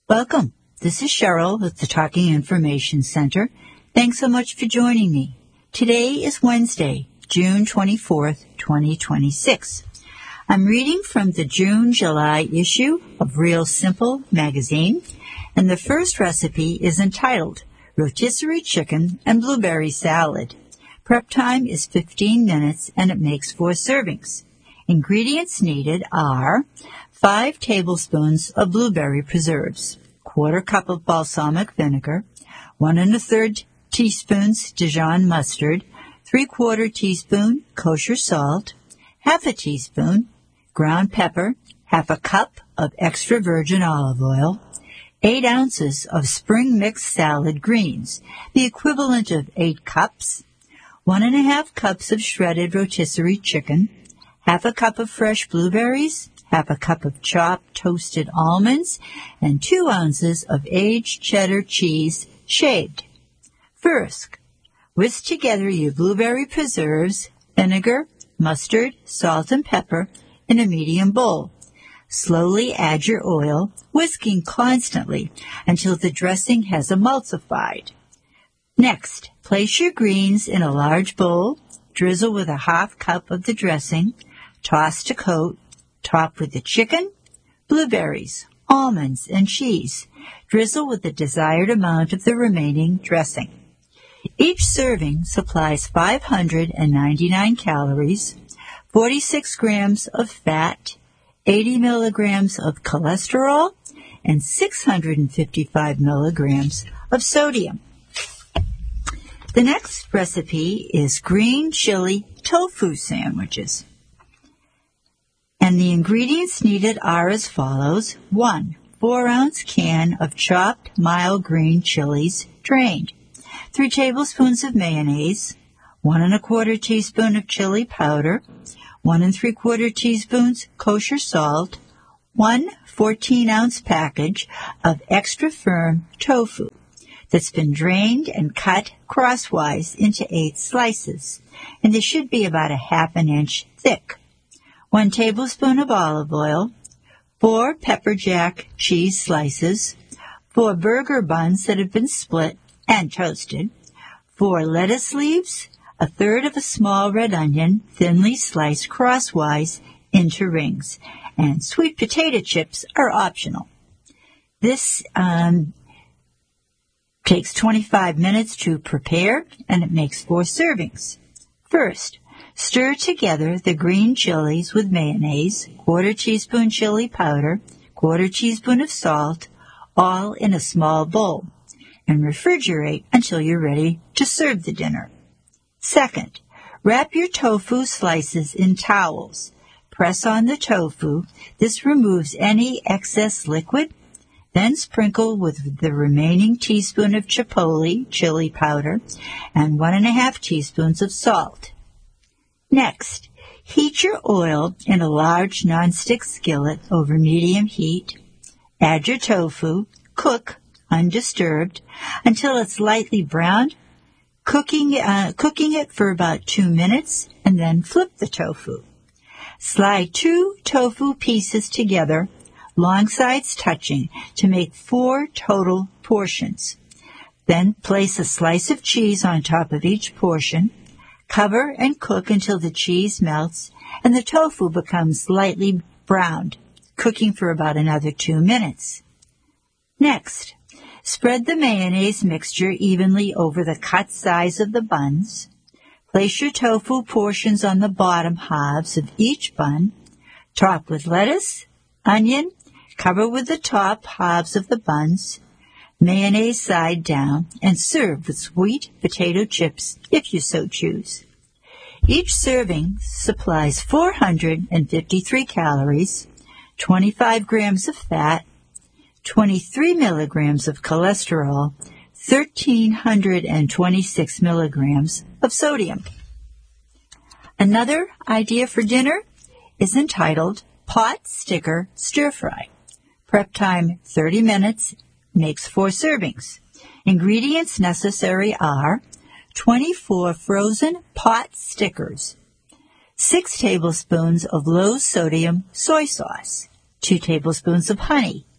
Welcome. This is Cheryl with the Talking Information Center. Thanks so much for joining me. Today is Wednesday, June 24th, 2026. I'm reading from the June-July issue of Real Simple magazine, and the first recipe is entitled Rotisserie Chicken and Blueberry Salad. Prep time is 15 minutes and it makes 4 servings. Ingredients needed are 5 tablespoons of blueberry preserves, 1/4 cup of balsamic vinegar, 1 1/3 teaspoons Dijon mustard, 3/4 teaspoon kosher salt, 1/2 teaspoon ground pepper, 1/2 cup of extra virgin olive oil, 8 ounces of spring mix salad greens, the equivalent of 8 cups, 1 1/2 cups of shredded rotisserie chicken, 1/2 cup of fresh blueberries, 1/2 cup of chopped toasted almonds, and 2 ounces of aged cheddar cheese shaved. First, whisk together your blueberry preserves, vinegar, mustard, salt, and pepper in a medium bowl. Slowly add your oil, whisking constantly until the dressing has emulsified. Next, place your greens in a large bowl, drizzle with 1/2 cup of the dressing, toss to coat, top with the chicken, blueberries, almonds, and cheese. Drizzle with the desired amount of the remaining dressing. Each serving supplies 599 calories, 46 grams of fat, 80 milligrams of cholesterol, and 655 milligrams of sodium. The next recipe is green chili tofu sandwiches. And the ingredients needed are as follows. 1 4-ounce can of chopped mild green chilies drained, 3 tablespoons of mayonnaise, 1 1/4 teaspoon of chili powder, 1 3/4 teaspoons kosher salt, 1 14-ounce package of extra firm tofu that's been drained and cut crosswise into 8 slices, and they should be about 1/2 inch thick. 1 tablespoon of olive oil, 4 pepper jack cheese slices, 4 burger buns that have been split and toasted, 4 lettuce leaves, 1/3 of a small red onion thinly sliced crosswise into rings, and sweet potato chips are optional. This takes 25 minutes to prepare, and it makes 4 servings. First, stir together the green chilies with mayonnaise, 1/4 teaspoon chili powder, 1/4 teaspoon of salt, all in a small bowl, and refrigerate until you're ready to serve the dinner. Second, wrap your tofu slices in towels. Press on the tofu. This removes any excess liquid. Then sprinkle with the remaining teaspoon of chipotle chili powder and 1 1/2 teaspoons of salt. Next, heat your oil in a large nonstick skillet over medium heat. Add your tofu, cook undisturbed until it's lightly browned, cooking it for about 2 minutes, and then flip the tofu. Slide 2 tofu pieces together, long sides touching, to make 4 total portions. Then place a slice of cheese on top of each portion. Cover and cook until the cheese melts and the tofu becomes lightly browned, cooking for about another 2 minutes. Next, spread the mayonnaise mixture evenly over the cut sides of the buns. Place your tofu portions on the bottom halves of each bun. Top with lettuce, onion, cover with the top halves of the buns, mayonnaise side down, and serve with sweet potato chips if you so choose. Each serving supplies 453 calories, 25 grams of fat, 23 milligrams of cholesterol, 1,326 milligrams of sodium. Another idea for dinner is entitled Pot Sticker Stir Fry. Prep time 30 minutes, makes 4 servings. Ingredients necessary are 24 frozen pot stickers, 6 tablespoons of low-sodium soy sauce, 2 tablespoons of honey,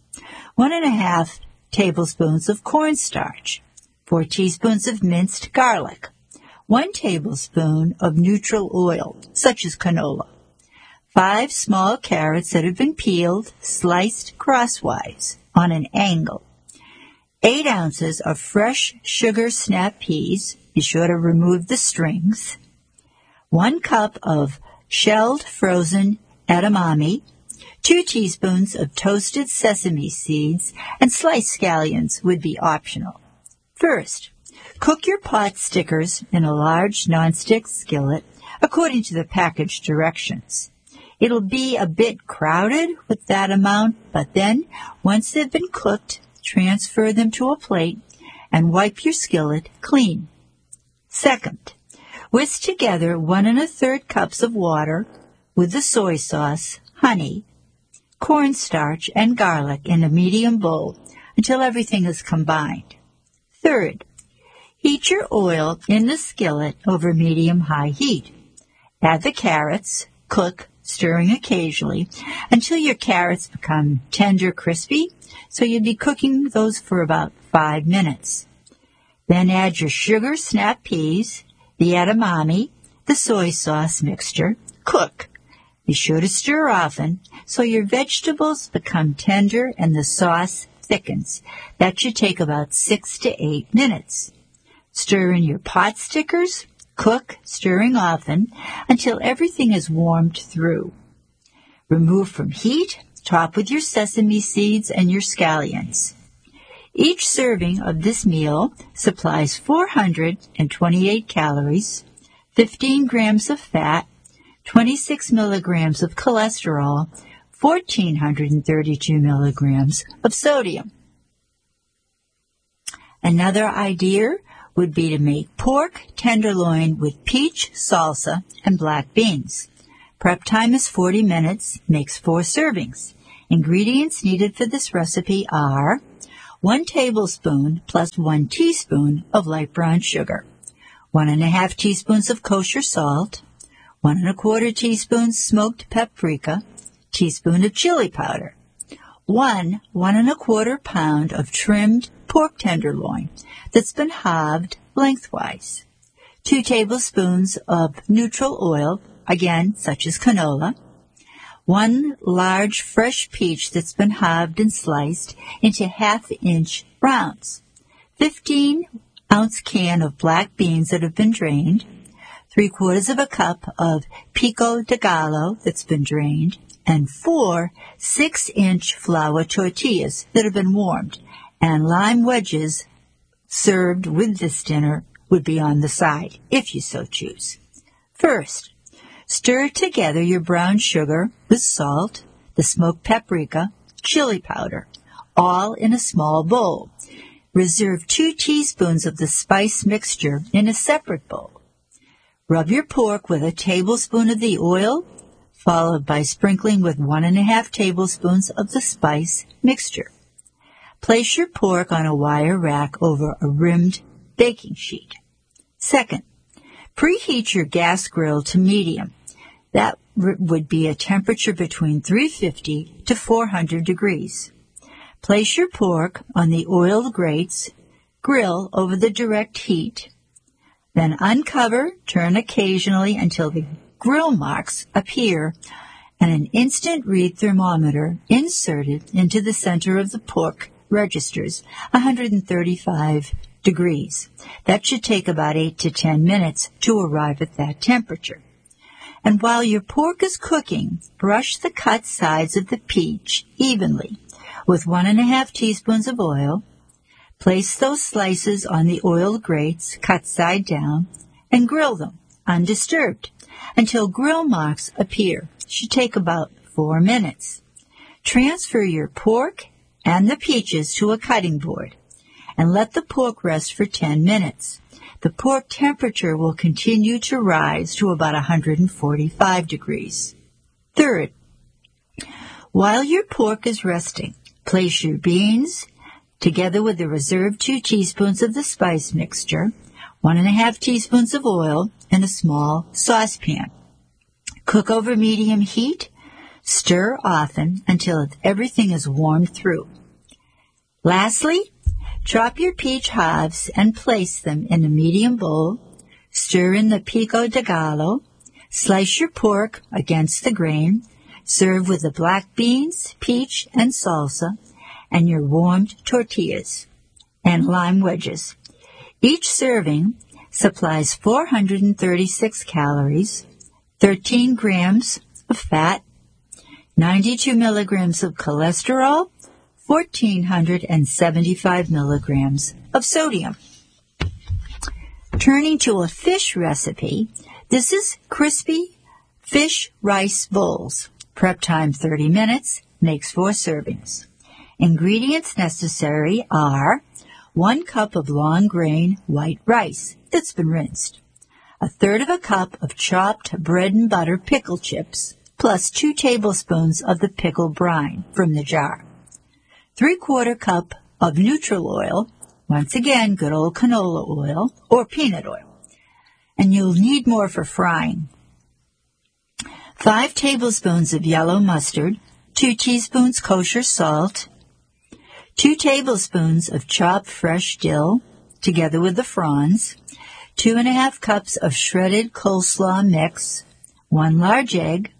1½ tablespoons of cornstarch, 4 teaspoons of minced garlic, 1 tablespoon of neutral oil, such as canola, 5 small carrots that have been peeled, sliced crosswise on an angle, 8 ounces of fresh sugar snap peas, be sure to remove the strings, 1 cup of shelled frozen edamame, 2 teaspoons of toasted sesame seeds, and sliced scallions would be optional. First, cook your pot stickers in a large nonstick skillet according to the package directions. It'll be a bit crowded with that amount, but then, once they've been cooked, transfer them to a plate and wipe your skillet clean. Second, whisk together 1 1/3 cups of water with the soy sauce, honey, cornstarch, and garlic in a medium bowl until everything is combined. Third, heat your oil in the skillet over medium-high heat. Add the carrots, cook, stirring occasionally, until your carrots become tender, crispy, so you'll be cooking those for about 5 minutes. Then add your sugar snap peas, the edamame, the soy sauce mixture. Cook. Be sure to stir often so your vegetables become tender and the sauce thickens. That should take about 6 to 8 minutes. Stir in your pot stickers. Cook, stirring often, until everything is warmed through. Remove from heat. Top with your sesame seeds and your scallions. Each serving of this meal supplies 428 calories, 15 grams of fat, 26 milligrams of cholesterol, 1,432 milligrams of sodium. Another idea would be to make pork tenderloin with peach salsa and black beans. Prep time is 40 minutes, makes 4 servings. Ingredients needed for this recipe are 1 tablespoon plus 1 teaspoon of light brown sugar, 1 1/2 teaspoons of kosher salt, 1 1/4 teaspoons smoked paprika, teaspoon of chili powder, 1 1/4 pound of trimmed pork tenderloin that's been halved lengthwise, 2 tablespoons of neutral oil, again such as canola, 1 large fresh peach that's been halved and sliced into 1/2-inch rounds, 15-ounce can of black beans that have been drained, 3/4 of a cup of pico de gallo that's been drained, and 4 6-inch flour tortillas that have been warmed, and lime wedges served with this dinner would be on the side, if you so choose. First, stir together your brown sugar with salt, the smoked paprika, chili powder, all in a small bowl. Reserve 2 teaspoons of the spice mixture in a separate bowl. Rub your pork with a tablespoon of the oil, followed by sprinkling with 1 1/2 tablespoons of the spice mixture. Place your pork on a wire rack over a rimmed baking sheet. Second, preheat your gas grill to medium. That would be a temperature between 350 to 400 degrees. Place your pork on the oiled grates, grill over the direct heat. Then uncover, turn occasionally until the grill marks appear and an instant read thermometer inserted into the center of the pork registers 135 degrees. That should take about 8 to 10 minutes to arrive at that temperature. And while your pork is cooking, brush the cut sides of the peach evenly with 1 1/2 teaspoons of oil. Place those slices on the oiled grates, cut side down, and grill them undisturbed until grill marks appear. It should take about 4 minutes. Transfer your pork and the peaches to a cutting board and let the pork rest for 10 minutes. The pork temperature will continue to rise to about 145 degrees. Third, while your pork is resting, place your beans together with the reserved 2 teaspoons of the spice mixture, 1 1/2 teaspoons of oil in a small saucepan. Cook over medium heat. Stir often until everything is warmed through. Lastly, chop your peach halves and place them in a medium bowl. Stir in the pico de gallo. Slice your pork against the grain. Serve with the black beans, peach, and salsa, and your warmed tortillas and lime wedges. Each serving supplies 436 calories, 13 grams of fat, 92 milligrams of cholesterol, 1,475 milligrams of sodium. Turning to a fish recipe, this is crispy fish rice bowls. Prep time 30 minutes, makes 4 servings. Ingredients necessary are 1 cup of long grain white rice that's been rinsed, 1/3 cup of chopped bread and butter pickle chips, plus 2 tablespoons of the pickle brine from the jar, 3/4 cup of neutral oil, once again good old canola oil or peanut oil, and you'll need more for frying, 5 tablespoons of yellow mustard, 2 teaspoons kosher salt, 2 tablespoons of chopped fresh dill, together with the fronds, 2½ cups of shredded coleslaw mix, 1 large egg,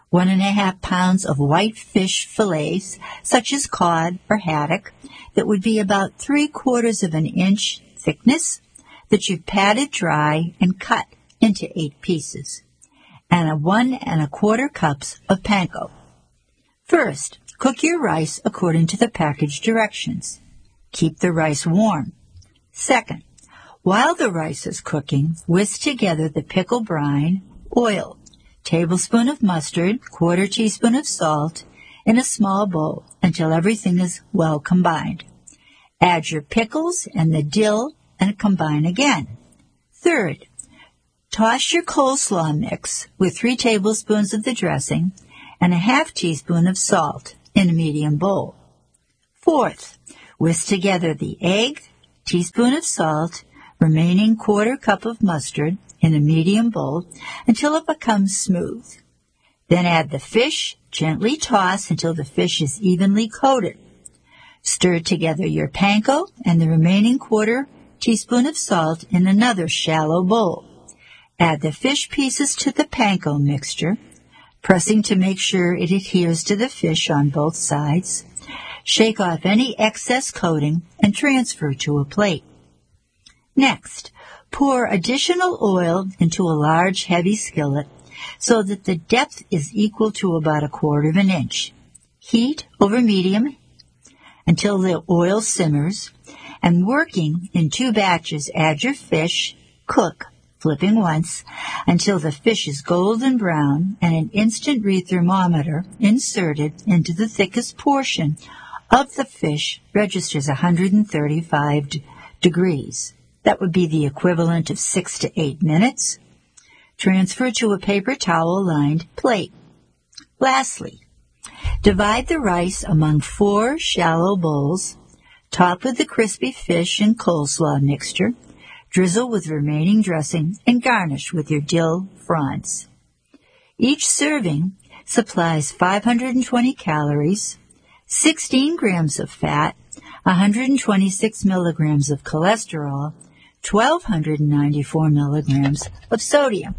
1½ pounds of white fish fillets, such as cod or haddock, that would be about 3/4 of an inch thickness, that you've patted dry and cut into 8 pieces, and 1¼ cups of panko. First, cook your rice according to the package directions. Keep the rice warm. Second, while the rice is cooking, whisk together the pickle brine, oil, tablespoon of mustard, 1/4 teaspoon of salt, in a small bowl until everything is well combined. Add your pickles and the dill and combine again. Third, toss your coleslaw mix with 3 tablespoons of the dressing and 1/2 teaspoon of salt in a medium bowl. Fourth, whisk together the egg, teaspoon of salt, remaining 1/4 cup of mustard in a medium bowl until it becomes smooth. Then add the fish, gently toss until the fish is evenly coated. Stir together your panko and the remaining 1/4 teaspoon of salt in another shallow bowl. Add the fish pieces to the panko mixture, pressing to make sure it adheres to the fish on both sides. Shake off any excess coating and transfer to a plate. Next, pour additional oil into a large heavy skillet so that the depth is equal to about 1/4 of an inch. Heat over medium until the oil simmers, and working in 2 batches, add your fish, cook, flipping once, until the fish is golden brown and an instant read thermometer inserted into the thickest portion of the fish registers 135 degrees. That would be the equivalent of 6 to 8 minutes. Transfer to a paper towel-lined plate. Lastly, divide the rice among 4 shallow bowls, top with the crispy fish and coleslaw mixture, drizzle with remaining dressing, and garnish with your dill fronds. Each serving supplies 520 calories, 16 grams of fat, 126 milligrams of cholesterol, 1,294 milligrams of sodium.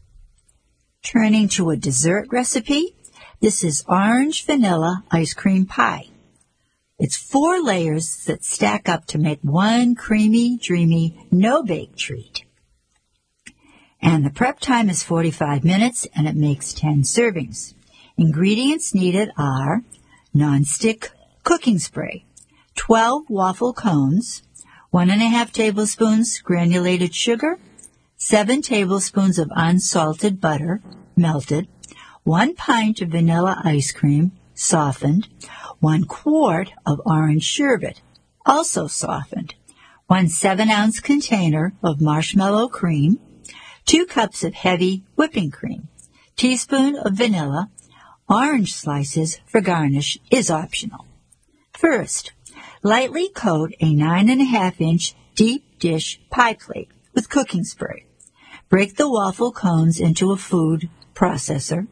Turning to a dessert recipe, this is orange vanilla ice cream pie. It's 4 layers that stack up to make one creamy, dreamy, no-bake treat. And the prep time is 45 minutes, and it makes 10 servings. Ingredients needed are nonstick cooking spray, 12 waffle cones, 1½ tablespoons granulated sugar, 7 tablespoons of unsalted butter, melted, 1 pint of vanilla ice cream, softened, 1 quart of orange sherbet, also softened, 1 7-ounce container of marshmallow cream, 2 cups of heavy whipping cream, teaspoon of vanilla, orange slices for garnish is optional. First, lightly coat a 9½ deep dish pie plate with cooking spray. Break the waffle cones into a food processor.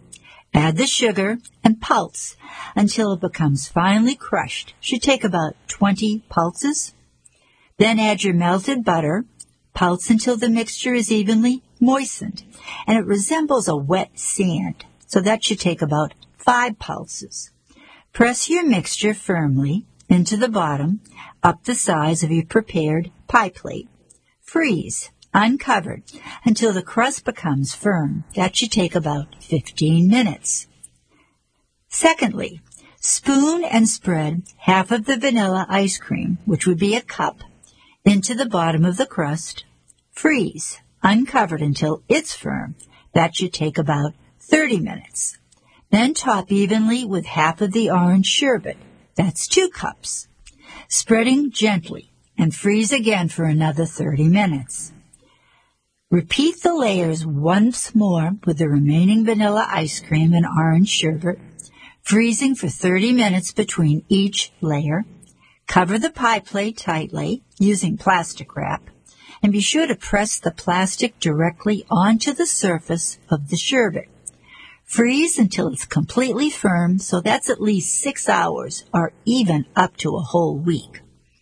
Add the sugar and pulse until it becomes finely crushed. Should take about 20 pulses. Then add your melted butter. Pulse until the mixture is evenly moistened and it resembles a wet sand. So that should take about 5 pulses. Press your mixture firmly into the bottom, up the size of your prepared pie plate. Freeze, uncovered, until the crust becomes firm. That should take about 15 minutes. Secondly, spoon and spread half of the vanilla ice cream, which would be a cup, into the bottom of the crust. Freeze, uncovered until it's firm. That should take about 30 minutes. Then top evenly with half of the orange sherbet. That's 2 cups. Spreading gently and freeze again for another 30 minutes. Repeat the layers once more with the remaining vanilla ice cream and orange sherbet, freezing for 30 minutes between each layer. Cover the pie plate tightly using plastic wrap, and be sure to press the plastic directly onto the surface of the sherbet. Freeze until it's completely firm, so that's at least 6 hours or even up to a whole week.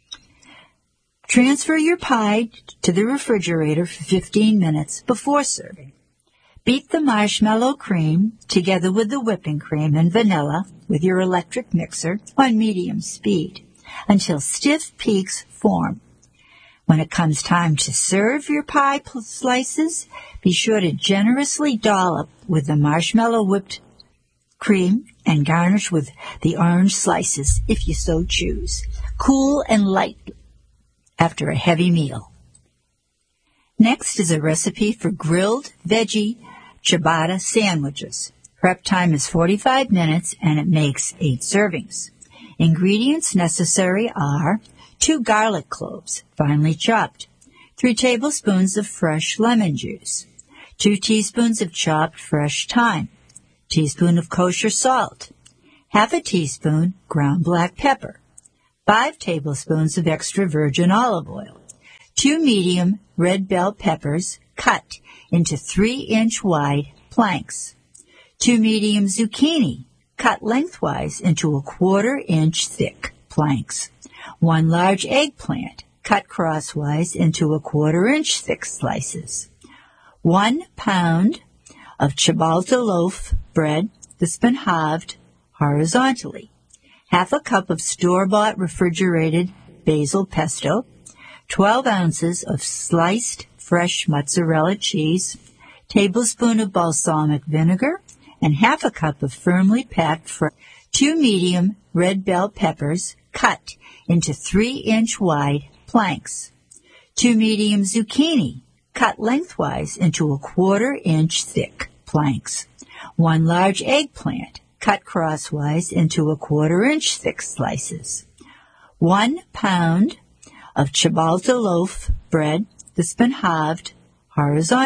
Transfer your pie to the refrigerator for 15 minutes before serving. Beat the marshmallow cream together with the whipping cream and vanilla with your electric mixer on medium speed until stiff peaks form. When it comes time to serve your pie slices, be sure to generously dollop with the marshmallow whipped cream and garnish with the orange slices if you so choose. Cool and light after a heavy meal. Next is a recipe for grilled veggie ciabatta sandwiches. Prep time is 45 minutes and it makes 8 servings. Ingredients necessary are 2 garlic cloves, finely chopped, 3 tablespoons of fresh lemon juice, 2 teaspoons of chopped fresh thyme, teaspoon of kosher salt, half a teaspoon ground black pepper, 5 tablespoons of extra virgin olive oil, 2 medium red bell peppers cut into 3-inch wide planks, 2 medium zucchini cut lengthwise into a 1/4-inch thick planks, 1 large eggplant cut crosswise into a 1/4-inch thick slices, 1 pound of ciabatta loaf bread that's been halved horizontally, half a cup of store-bought refrigerated basil pesto, 12 ounces of sliced fresh mozzarella cheese, tablespoon of balsamic vinegar, and half a cup of firmly packed 2 medium red bell peppers cut into 3-inch wide planks, 2 medium zucchini cut lengthwise into a 1/4-inch thick planks, 1 large eggplant cut crosswise into a 1/4-inch thick slices, 1 pound of ciabatta loaf bread that's been halved horizontally,